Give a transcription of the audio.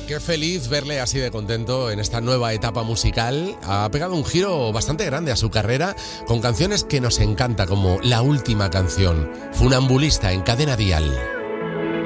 Qué feliz verle así de contento en esta nueva etapa musical. Ha pegado un giro bastante grande a su carrera con canciones que nos encanta, como la última canción, Funambulista, en Cadena Dial.